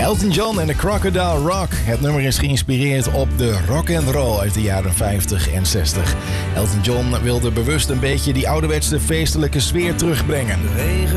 Elton John en de Crocodile Rock. Het nummer is geïnspireerd op de rock and roll uit de jaren 50 en 60. Elton John wilde bewust een beetje die ouderwetse feestelijke sfeer terugbrengen.